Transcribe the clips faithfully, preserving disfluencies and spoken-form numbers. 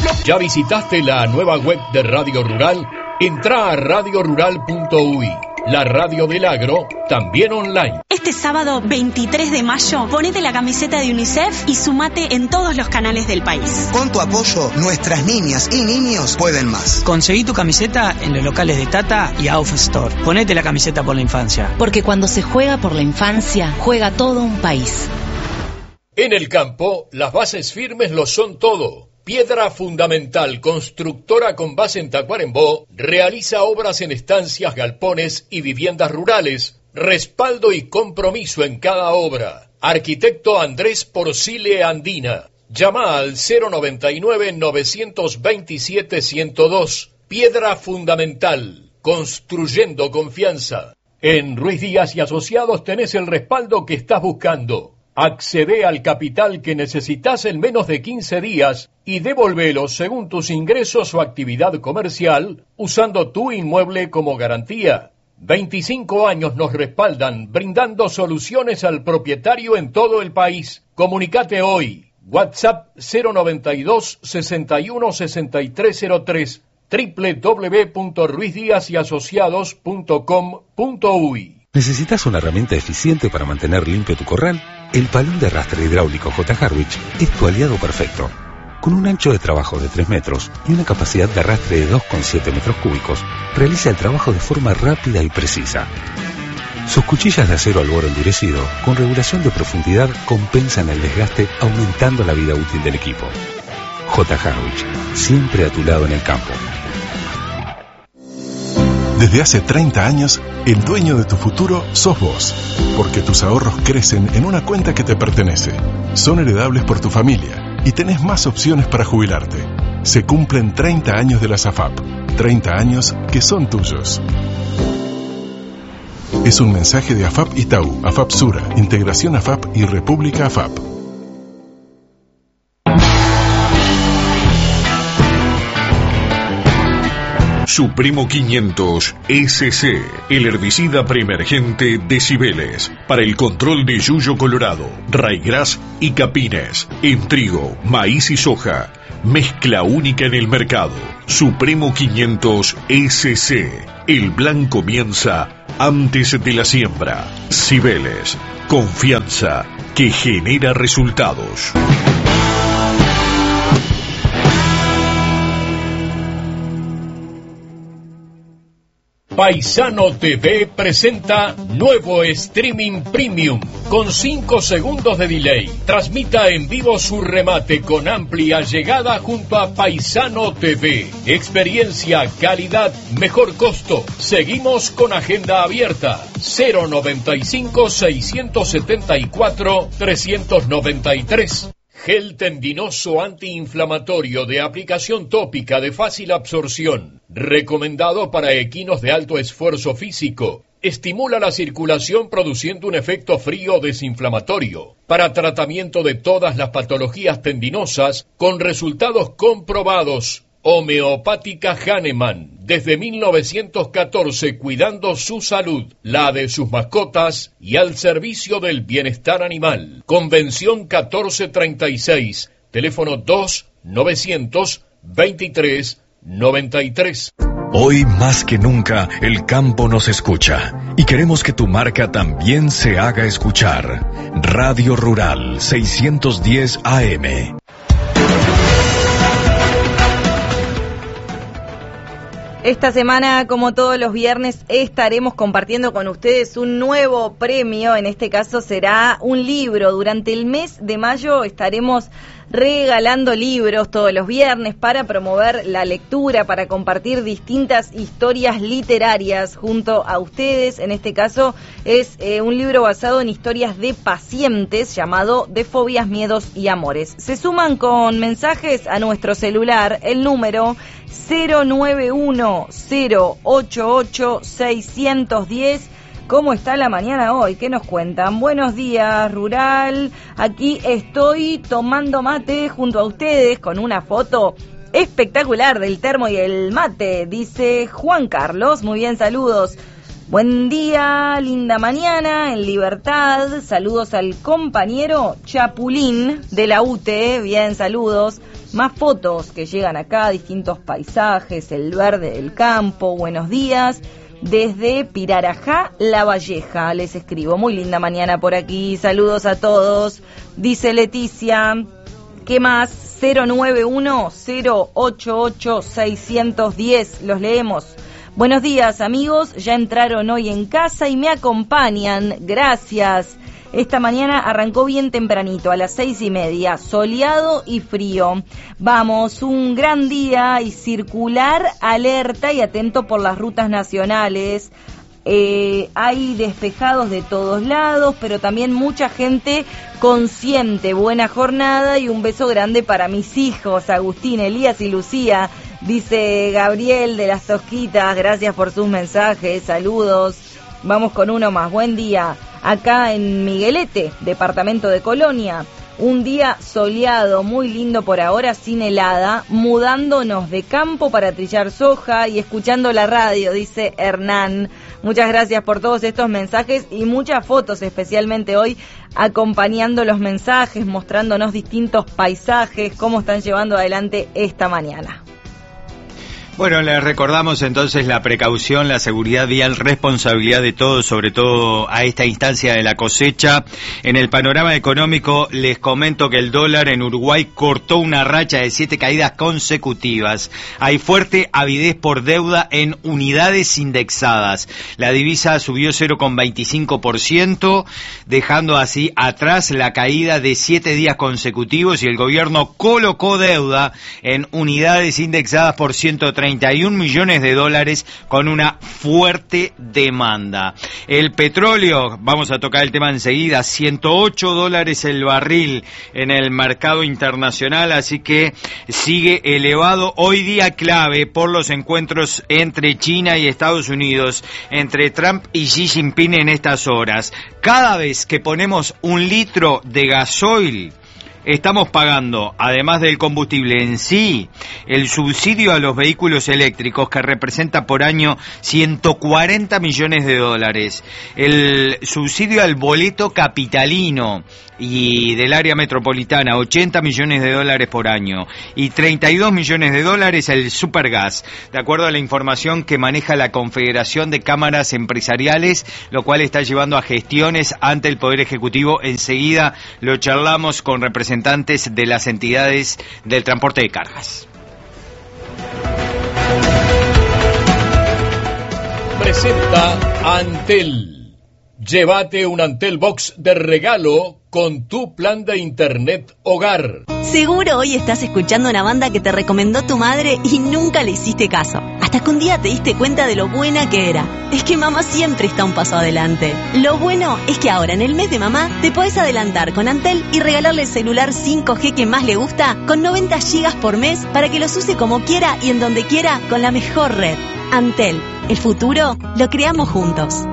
¿Ya visitaste la nueva web de Radio Rural? Entrá a radio rural punto u i, la radio del agro, también online. Este sábado veintitrés de mayo, ponete la camiseta de UNICEF y sumate en todos los canales del país. Con tu apoyo, nuestras niñas y niños pueden más. Conseguí tu camiseta en los locales de Tata y Auf Store. Ponete la camiseta por la infancia. Porque cuando se juega por la infancia, juega todo un país. En el campo, las bases firmes lo son todo. Piedra Fundamental, constructora con base en Tacuarembó, realiza obras en estancias, galpones y viviendas rurales. Respaldo y compromiso en cada obra. Arquitecto Andrés Porcile Andina. Llama al cero noventa y nueve, novecientos veintisiete, ciento dos. Piedra Fundamental, construyendo confianza. En Ruiz Díaz y Asociados tenés el respaldo que estás buscando. Accede al capital que necesitas en menos de quince días y devolvelo según tus ingresos o actividad comercial usando tu inmueble como garantía. veinticinco años nos respaldan brindando soluciones al propietario en todo el país. Comunicate hoy. WhatsApp cero noventa y dos, sesenta y uno, sesenta y tres cero tres, doble u doble u doble u punto ruiz díaz y asociados punto com punto u i. ¿Necesitas una herramienta eficiente para mantener limpio tu corral? El palón de arrastre hidráulico J. Harwich es tu aliado perfecto. Con un ancho de trabajo de tres metros y una capacidad de arrastre de dos coma siete metros cúbicos, realiza el trabajo de forma rápida y precisa. Sus cuchillas de acero al borde endurecido, con regulación de profundidad, compensan el desgaste, aumentando la vida útil del equipo. J. Harwich, siempre a tu lado en el campo. Desde hace treinta años, el dueño de tu futuro sos vos, porque tus ahorros crecen en una cuenta que te pertenece. Son heredables por tu familia y tenés más opciones para jubilarte. Se cumplen treinta años de la SAFAP, treinta años que son tuyos. Es un mensaje de AFAP Itaú, AFAP Sura, Integración AFAP y República AFAP. Supremo quinientos S C, el herbicida preemergente de Cibeles, para el control de yuyo colorado, raigrás y capines, en trigo, maíz y soja, mezcla única en el mercado. Supremo quinientos S C, el plan comienza antes de la siembra. Cibeles, confianza que genera resultados. Paisano T V presenta nuevo streaming premium con cinco segundos de delay. Transmita en vivo su remate con amplia llegada junto a Paisano T V. Experiencia, calidad, mejor costo. Seguimos con agenda abierta. cero noventa y cinco, seiscientos setenta y cuatro, trescientos noventa y tres. Gel tendinoso antiinflamatorio de aplicación tópica de fácil absorción. Recomendado para equinos de alto esfuerzo físico. Estimula la circulación produciendo un efecto frío desinflamatorio. Para tratamiento de todas las patologías tendinosas con resultados comprobados. Homeopática Hahnemann, desde mil novecientos catorce cuidando su salud, la de sus mascotas y al servicio del bienestar animal. Convención catorce treinta y seis, teléfono dos novecientos veintitrés noventa y tres. Hoy más que nunca el campo nos escucha y queremos que tu marca también se haga escuchar. Radio Rural seiscientos diez A M. Esta semana, como todos los viernes, estaremos compartiendo con ustedes un nuevo premio. En este caso será un libro. Durante el mes de mayo estaremos regalando libros todos los viernes para promover la lectura, para compartir distintas historias literarias junto a ustedes. En este caso es eh, un libro basado en historias de pacientes llamado De fobias, miedos y amores. Se suman con mensajes a nuestro celular el número cero nueve uno, cero ocho ocho, seiscientos diez. ¿Cómo está la mañana hoy? ¿Qué nos cuentan? Buenos días, Rural. Aquí estoy tomando mate junto a ustedes con una foto espectacular del termo y el mate, dice Juan Carlos. Muy bien, saludos. Buen día, linda mañana, en libertad. Saludos al compañero Chapulín de la U T E. Bien, saludos. Más fotos que llegan acá, distintos paisajes, el verde del campo. Buenos días. Desde Pirarajá, La Valleja, les escribo. Muy linda mañana por aquí. Saludos a todos. Dice Leticia. ¿Qué más? cero nueve uno, cero ocho ocho, seis uno cero. Los leemos. Buenos días, amigos. Ya entraron hoy en casa y me acompañan. Gracias. Esta mañana arrancó bien tempranito, a las seis y media, soleado y frío. Vamos, un gran día y circular, alerta y atento por las rutas nacionales. Eh, hay despejados de todos lados, pero también mucha gente consciente. Buena jornada y un beso grande para mis hijos, Agustín, Elías y Lucía. Dice Gabriel de las Tosquitas, gracias por sus mensajes, saludos. Vamos con uno más, buen día. Acá en Miguelete, departamento de Colonia, un día soleado, muy lindo por ahora, sin helada, mudándonos de campo para trillar soja y escuchando la radio, dice Hernán. Muchas gracias por todos estos mensajes y muchas fotos, especialmente hoy, acompañando los mensajes, mostrándonos distintos paisajes, cómo están llevando adelante esta mañana. Bueno, les recordamos entonces la precaución, la seguridad vial, responsabilidad de todos, sobre todo a esta instancia de la cosecha. En el panorama económico les comento que el dólar en Uruguay cortó una racha de siete caídas consecutivas. Hay fuerte avidez por deuda en unidades indexadas. La divisa subió cero coma veinticinco por ciento, dejando así atrás la caída de siete días consecutivos, y el gobierno colocó deuda en unidades indexadas por ciento treinta y un millones de dólares con una fuerte demanda. El petróleo, vamos a tocar el tema enseguida, ciento ocho dólares el barril en el mercado internacional, así que sigue elevado. Hoy día clave por los encuentros entre China y Estados Unidos, entre Trump y Xi Jinping en estas horas. Cada vez que ponemos un litro de gasoil, estamos pagando, además del combustible en sí, el subsidio a los vehículos eléctricos, que representa por año ciento cuarenta millones de dólares, el subsidio al boleto capitalino y del área metropolitana, ochenta millones de dólares por año, y treinta y dos millones de dólares el supergas, de acuerdo a la información que maneja la Confederación de Cámaras Empresariales, lo cual está llevando a gestiones ante el Poder Ejecutivo. Enseguida lo charlamos con representantes de las entidades del transporte de cargas. Presenta Antel. Llévate un Antel Box de regalo con tu plan de internet hogar. Seguro hoy estás escuchando una banda que te recomendó tu madre y nunca le hiciste caso. Hasta que un día te diste cuenta de lo buena que era. Es que mamá siempre está un paso adelante. Lo bueno es que ahora en el mes de mamá te podés adelantar con Antel y regalarle el celular cinco G que más le gusta con noventa gigas por mes para que los use como quiera y en donde quiera con la mejor red. Antel, el futuro lo creamos juntos.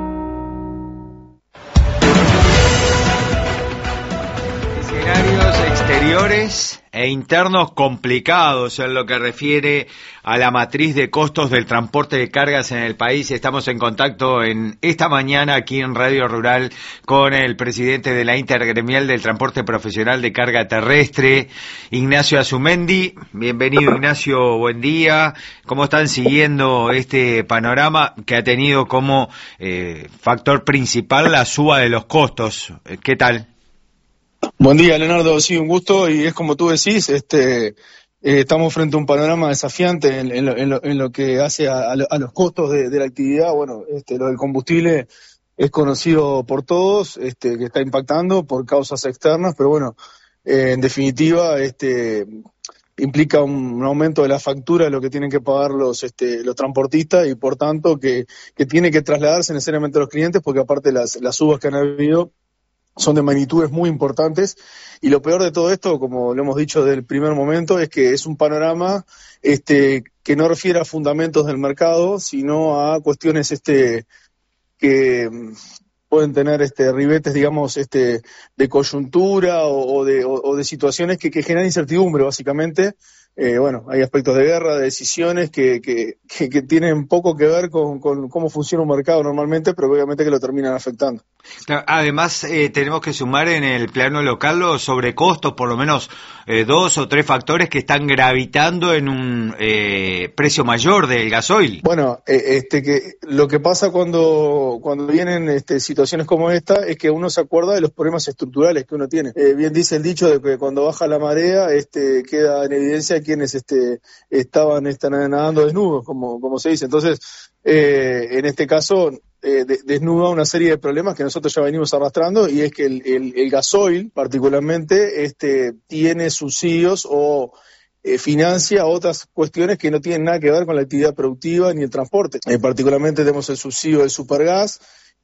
Escenarios exteriores e internos complicados en lo que refiere a la matriz de costos del transporte de cargas en el país. Estamos en contacto en esta mañana aquí en Radio Rural con el presidente de la Intergremial del Transporte Profesional de Carga Terrestre, Ignacio Azumendi. Bienvenido, Ignacio, buen día. ¿Cómo están siguiendo este panorama que ha tenido como eh, factor principal la suba de los costos? ¿Qué tal? Buen día, Leonardo, sí, un gusto, y es como tú decís, este, eh, estamos frente a un panorama desafiante en, en, lo, en, lo, en lo que hace a, a, lo, a los costos de, de la actividad. Bueno, este, lo del combustible es conocido por todos, este, que está impactando por causas externas, pero bueno, eh, en definitiva, este, implica un, un aumento de la factura de lo que tienen que pagar los, este, los transportistas, y por tanto que, que tiene que trasladarse necesariamente a los clientes, porque aparte las, las subas que han habido son de magnitudes muy importantes, y lo peor de todo esto, como lo hemos dicho desde el primer momento, es que es un panorama este que no refiere a fundamentos del mercado, sino a cuestiones este que pueden tener este ribetes, digamos, este de coyuntura o, o de o, o de situaciones que, que generan incertidumbre, básicamente, Eh, bueno, hay aspectos de guerra, de decisiones que, que, que, que tienen poco que ver con, con cómo funciona un mercado normalmente, pero obviamente que lo terminan afectando. Además, eh, tenemos que sumar en el plano local los sobrecostos, por lo menos eh, dos o tres factores que están gravitando en un eh, precio mayor del gasoil. Bueno, eh, este que lo que pasa cuando cuando vienen este, situaciones como esta es que uno se acuerda de los problemas estructurales que uno tiene. Eh, bien dice el dicho de que cuando baja la marea este, queda en evidencia quienes este, estaban están nadando desnudos, como, como se dice. Entonces, eh, en este caso, eh, de, desnuda una serie de problemas que nosotros ya venimos arrastrando, y es que el, el, el gasoil, particularmente, este, tiene subsidios o eh, financia otras cuestiones que no tienen nada que ver con la actividad productiva ni el transporte. Eh, particularmente tenemos el subsidio del supergas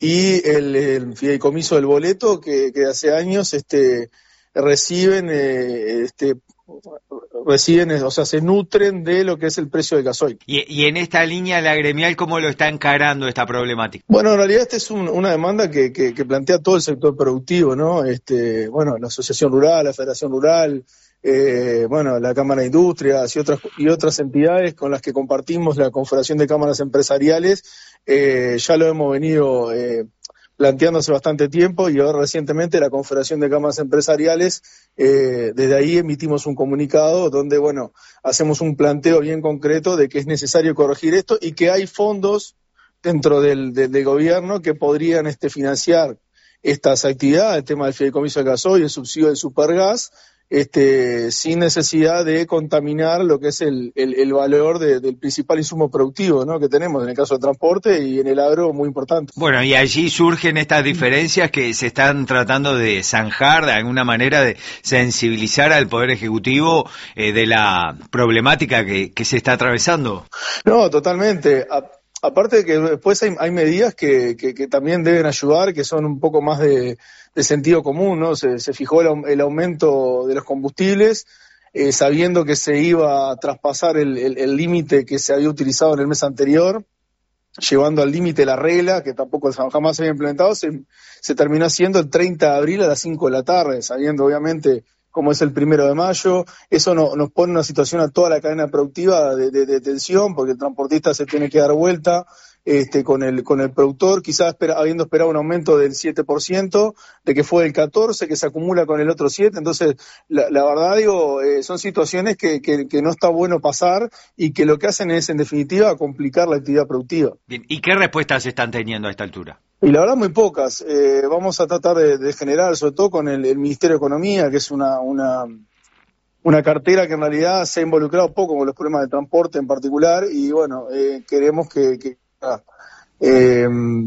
y el, el fideicomiso del boleto, que, que hace años este, reciben eh, este, reciben, o sea, se nutren de lo que es el precio del gasoil. Y, y en esta línea, la gremial, ¿cómo lo está encarando esta problemática? Bueno, en realidad esta es un, una demanda que, que, que plantea todo el sector productivo, ¿no? Este, bueno, la Asociación Rural, la Federación Rural, eh, bueno, la Cámara de Industrias y otras, y otras entidades con las que compartimos la Confederación de Cámaras Empresariales, eh, ya lo hemos venido eh, planteando hace bastante tiempo, y ahora recientemente la Confederación de Cámaras Empresariales, eh, desde ahí emitimos un comunicado donde, bueno, hacemos un planteo bien concreto de que es necesario corregir esto y que hay fondos dentro del, del, del gobierno que podrían este, financiar estas actividades, el tema del fideicomiso del gasoil, el subsidio del supergas, este, sin necesidad de contaminar lo que es el, el, el valor de, del principal insumo productivo, ¿no?, que tenemos en el caso del transporte y en el agro, muy importante. Bueno, y allí surgen estas diferencias que se están tratando de zanjar, de alguna manera de sensibilizar al Poder Ejecutivo eh, de la problemática que, que se está atravesando. No, totalmente. A, aparte de que después hay, hay medidas que, que, que también deben ayudar, que son un poco más de de sentido común, ¿no? Se, se fijó el, el aumento de los combustibles, eh, sabiendo que se iba a traspasar el límite que se había utilizado en el mes anterior, llevando al límite la regla, que tampoco jamás se había implementado, se, se terminó haciendo el treinta de abril a las cinco de la tarde, sabiendo obviamente como es el primero de mayo. Eso no, nos pone en una situación a toda la cadena productiva de, de, de tensión, porque el transportista se tiene que dar vuelta este, con el con el productor, quizás espera, habiendo esperado un aumento del siete por ciento, de que fue el catorce por ciento, que se acumula con el otro siete por ciento. Entonces, la, la verdad, digo, eh, son situaciones que, que, que no está bueno pasar y que lo que hacen es, en definitiva, complicar la actividad productiva. Bien, ¿y qué respuestas están teniendo a esta altura? Y la verdad muy pocas. Eh, vamos a tratar de, de generar, sobre todo con el, el Ministerio de Economía, que es una, una, una cartera que en realidad se ha involucrado poco con los problemas de transporte en particular, y bueno, eh, queremos que, que ah, eh,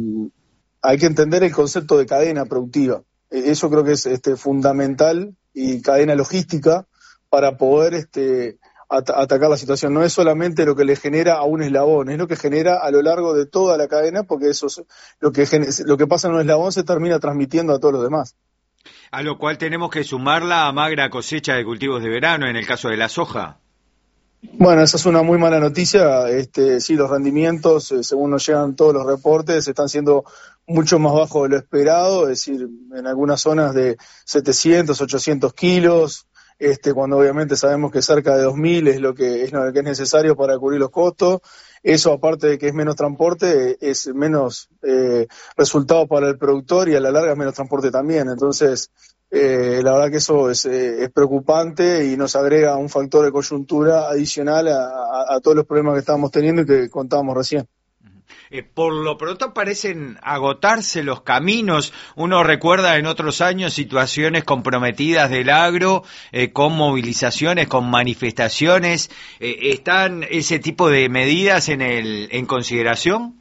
hay que entender el concepto de cadena productiva. Eh, eso creo que es este, fundamental, y cadena logística, para poder este, at- atacar la situación. No es solamente lo que le genera a un eslabón, es lo que genera a lo largo de toda la cadena, porque eso es, lo que gen- lo que pasa en un eslabón se termina transmitiendo a todos los demás. A lo cual tenemos que sumar la magra cosecha de cultivos de verano en el caso de la soja. Bueno, esa es una muy mala noticia. Este, sí, los rendimientos, eh, según nos llegan todos los reportes, están siendo mucho más bajos de lo esperado, es decir, en algunas zonas de setecientos, ochocientos kilos, este, cuando obviamente sabemos que cerca de dos mil es lo que es lo que es necesario para cubrir los costos. Eso, aparte de que es menos transporte, es menos eh, resultado para el productor, y a la larga es menos transporte también. Entonces, eh, la verdad que eso es, eh, es preocupante y nos agrega un factor de coyuntura adicional a, a, a todos los problemas que estábamos teniendo y que contábamos recién. Eh, por lo pronto parecen agotarse los caminos. Uno recuerda en otros años situaciones comprometidas del agro, eh, con movilizaciones, con manifestaciones. Eh, ¿Están ese tipo de medidas en el en consideración?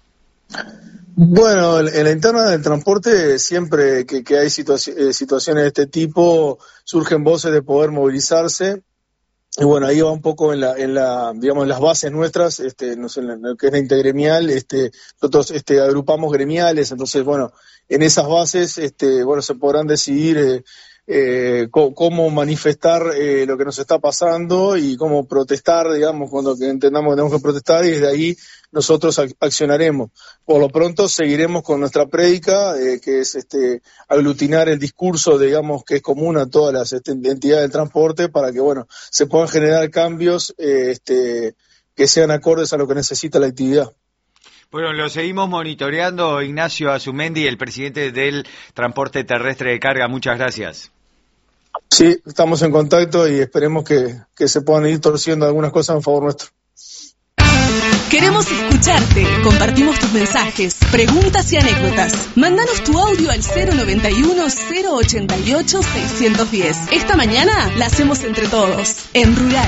Bueno, en la interna del transporte, siempre que, que hay situa- eh, situaciones de este tipo, surgen voces de poder movilizarse. Y bueno, ahí va un poco en la, en la, digamos, en las bases nuestras, este, no sé, en lo que es la intergremial, este, nosotros, este, agrupamos gremiales, entonces, bueno, en esas bases, este, bueno, se podrán decidir, eh, eh, co- cómo manifestar eh, lo que nos está pasando y cómo protestar, digamos, cuando que entendamos que tenemos que protestar, y desde ahí nosotros ac- accionaremos. Por lo pronto seguiremos con nuestra prédica, eh, que es este aglutinar el discurso, digamos, que es común a todas las este, entidades del transporte, para que, bueno, se puedan generar cambios eh, este, que sean acordes a lo que necesita la actividad. Bueno, lo seguimos monitoreando. Ignacio Azumendi, el presidente del Transporte Terrestre de Carga, muchas gracias. Sí, estamos en contacto y esperemos que, que se puedan ir torciendo algunas cosas en favor nuestro. Queremos escucharte. Compartimos tus mensajes, preguntas y anécdotas. Mándanos tu audio al cero noventa y uno, cero ochenta y ocho, seiscientos diez. Esta mañana la hacemos entre todos, en Rural.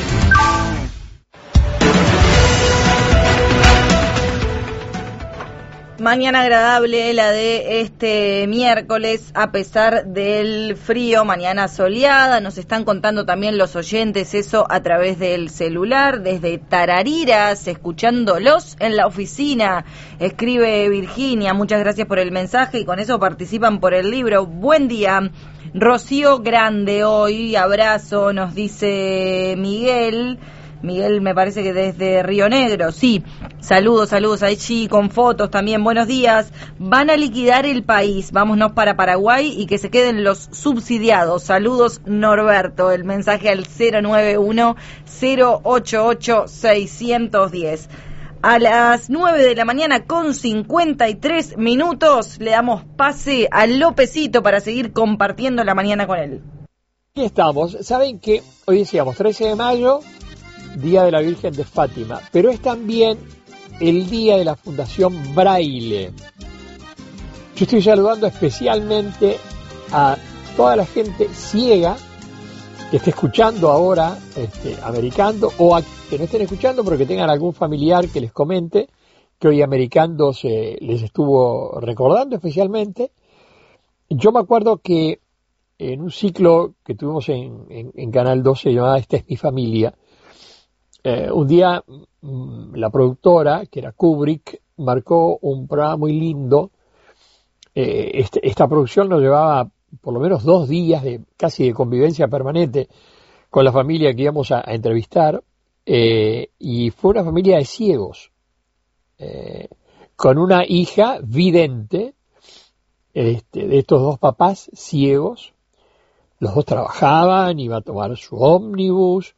Mañana agradable la de este miércoles, a pesar del frío, mañana soleada. Nos están contando también los oyentes eso a través del celular, desde Tarariras, escuchándolos en la oficina. Escribe Virginia, muchas gracias por el mensaje, y con eso participan por el libro. Buen día, Rocío Grande hoy, abrazo, nos dice Miguel. Miguel, me parece que desde Río Negro, sí. Saludos, saludos allí con fotos también. Buenos días. Van a liquidar el país. Vámonos para Paraguay y que se queden los subsidiados. Saludos, Norberto. El mensaje al cero nueve uno, cero ocho ocho, seiscientos diez. A las nueve de la mañana con cincuenta y tres minutos le damos pase a Lópezito para seguir compartiendo la mañana con él. Aquí estamos. Saben que hoy decíamos trece de mayo... Día de la Virgen de Fátima, pero es también el día de la Fundación Braille. Yo estoy saludando especialmente a toda la gente ciega que esté escuchando ahora, este, Americando, o a que no estén escuchando pero que tengan algún familiar que les comente que hoy Americando se les estuvo recordando especialmente. Yo me acuerdo que en un ciclo que tuvimos en, en, en Canal doce llamado Esta es mi familia, Eh, un día mmm, la productora, que era Kubrick, marcó un programa muy lindo. Eh, este, esta producción nos llevaba por lo menos dos días de casi de convivencia permanente con la familia que íbamos a, a entrevistar, eh, y fue una familia de ciegos, eh, con una hija vidente, este, de estos dos papás ciegos. Los dos trabajaban, iba a tomar su ómnibus,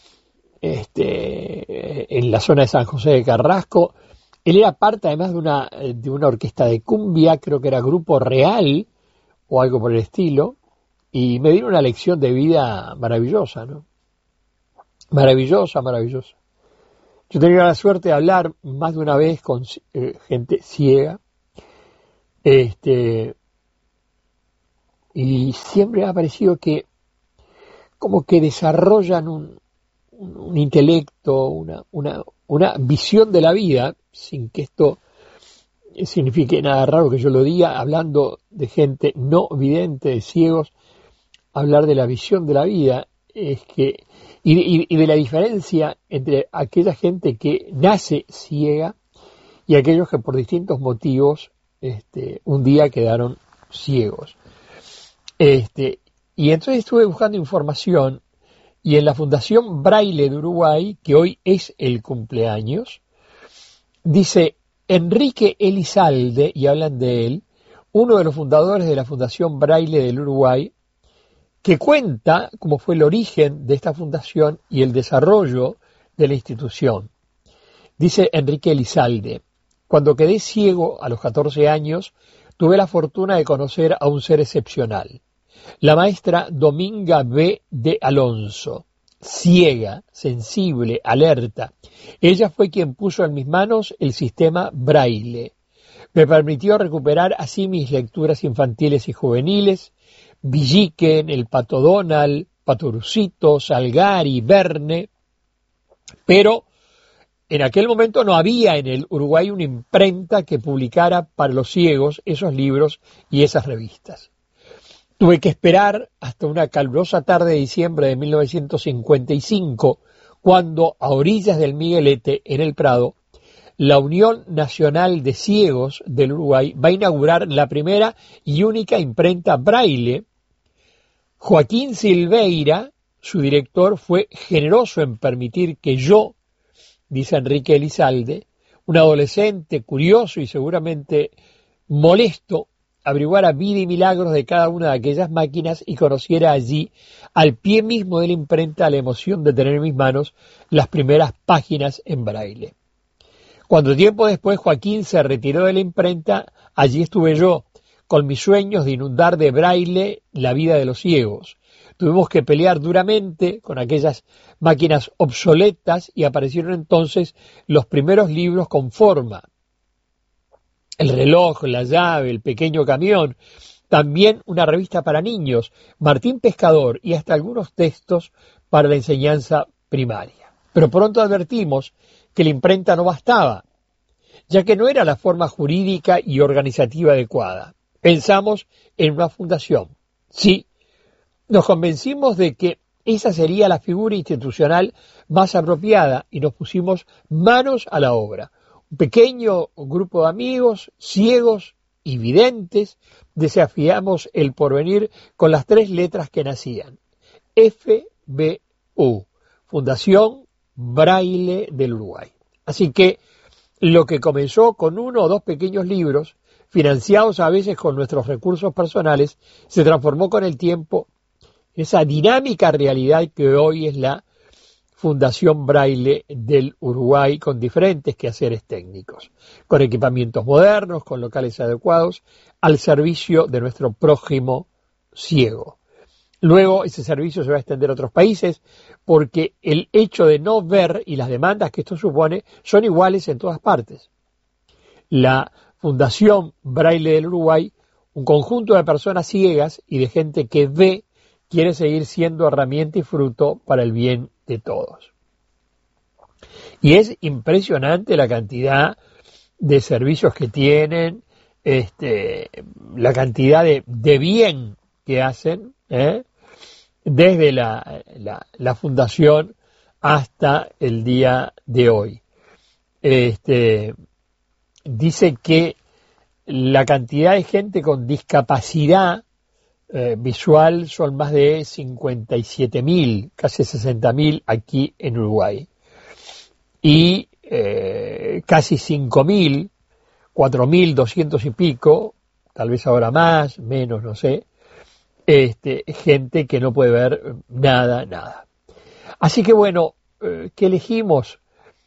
Este, en la zona de San José de Carrasco. Él era parte además de una, de una orquesta de cumbia, creo que era Grupo Real o algo por el estilo, y me dieron una lección de vida maravillosa, ¿no? Maravillosa, maravillosa. Yo tenía la suerte de hablar más de una vez con eh, gente ciega, este, y siempre me ha parecido que como que desarrollan un un intelecto, una, una, una visión de la vida, sin que esto signifique nada raro que yo lo diga, hablando de gente no vidente, de ciegos, hablar de la visión de la vida, es que, y, y, y de la diferencia entre aquella gente que nace ciega y aquellos que por distintos motivos este, un día quedaron ciegos. Este, y entonces estuve buscando información. Y en la Fundación Braille de Uruguay, que hoy es el cumpleaños, dice Enrique Elizalde, y hablan de él, uno de los fundadores de la Fundación Braille del Uruguay, que cuenta cómo fue el origen de esta fundación y el desarrollo de la institución. Dice Enrique Elizalde, cuando quedé ciego a los catorce años, tuve la fortuna de conocer a un ser excepcional. La maestra Dominga B. de Alonso, ciega, sensible, alerta. Ella fue quien puso en mis manos el sistema Braille. Me permitió recuperar así mis lecturas infantiles y juveniles, Villiquen, el Pato Donald, Patorucito, Salgari, Verne, pero en aquel momento no había en el Uruguay una imprenta que publicara para los ciegos esos libros y esas revistas. Tuve que esperar hasta una calurosa tarde de diciembre de mil novecientos cincuenta y cinco, cuando, a orillas del Miguelete, en el Prado, la Unión Nacional de Ciegos del Uruguay va a inaugurar la primera y única imprenta Braille, Joaquín Silveira, su director, fue generoso en permitir que yo, dice Enrique Elizalde, un adolescente curioso y seguramente molesto, averiguara vida y milagros de cada una de aquellas máquinas y conociera allí, al pie mismo de la imprenta, la emoción de tener en mis manos las primeras páginas en braille. Cuando tiempo después Joaquín se retiró de la imprenta, allí estuve yo, con mis sueños de inundar de braille la vida de los ciegos. Tuvimos que pelear duramente con aquellas máquinas obsoletas y aparecieron entonces los primeros libros con forma. El reloj, la llave, el pequeño camión, también una revista para niños, Martín Pescador y hasta algunos textos para la enseñanza primaria. Pero pronto advertimos que la imprenta no bastaba, ya que no era la forma jurídica y organizativa adecuada. Pensamos en una fundación. Sí, nos convencimos de que esa sería la figura institucional más apropiada y nos pusimos manos a la obra. Un pequeño grupo de amigos, ciegos y videntes, desafiamos el porvenir con las tres letras que nacían. F B U, Fundación Braille del Uruguay. Así que lo que comenzó con uno o dos pequeños libros, financiados a veces con nuestros recursos personales, se transformó con el tiempo en esa dinámica realidad que hoy es la Fundación Braille del Uruguay, con diferentes quehaceres técnicos, con equipamientos modernos, con locales adecuados, al servicio de nuestro prójimo ciego. Luego ese servicio se va a extender a otros países porque el hecho de no ver y las demandas que esto supone son iguales en todas partes. La Fundación Braille del Uruguay, un conjunto de personas ciegas y de gente que ve, quiere seguir siendo herramienta y fruto para el bien de todos. Y es impresionante la cantidad de servicios que tienen, este, la cantidad de, de bien que hacen, ¿eh? desde la, la, la fundación hasta el día de hoy. Este, dice que la cantidad de gente con discapacidad eh, visual son más de cincuenta y siete mil, casi sesenta mil aquí en Uruguay. Y eh, casi cinco mil, cuatro mil doscientos y pico, tal vez ahora más, menos, no sé, este, gente que no puede ver nada, nada. Así que bueno, eh, que elegimos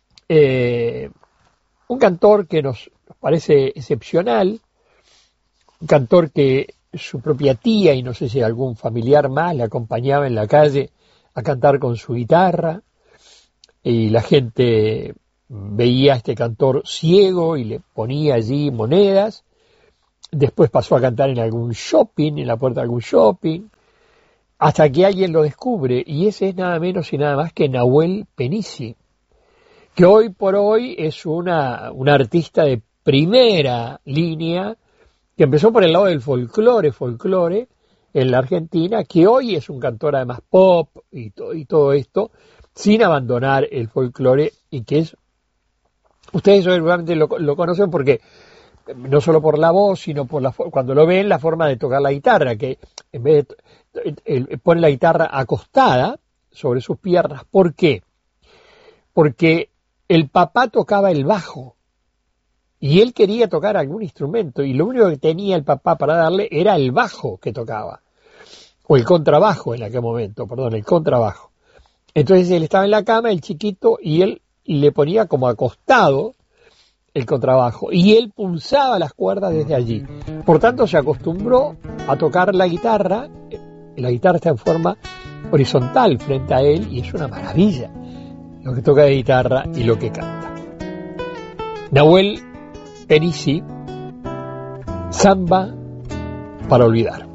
eh, un cantor que nos, nos parece excepcional, un cantor que su propia tía y no sé si algún familiar más le acompañaba en la calle a cantar con su guitarra, y la gente veía a este cantor ciego y le ponía allí monedas. Después pasó a cantar en algún shopping, en la puerta de algún shopping, hasta que alguien lo descubre, y ese es nada menos y nada más que Nahuel Penici, que hoy por hoy es una, una artista de primera línea, que empezó por el lado del folclore, folclore, en la Argentina, que hoy es un cantor además pop y, to, y todo esto, sin abandonar el folclore, y que es, ustedes seguramente lo, lo conocen porque no solo por la voz, sino por la cuando lo ven, la forma de tocar la guitarra, que en vez de él pone la guitarra acostada sobre sus piernas. ¿Por qué? Porque el papá tocaba el bajo y él quería tocar algún instrumento, y lo único que tenía el papá para darle era el bajo que tocaba, o el contrabajo en aquel momento, perdón, el contrabajo. Entonces él estaba en la cama, el chiquito, y él le ponía como acostado el contrabajo, y él pulsaba las cuerdas desde allí. Por tanto, se acostumbró a tocar la guitarra. La guitarra está en forma horizontal frente a él, y es una maravilla lo que toca de guitarra y lo que canta. Nahuel Penici, Samba para olvidar.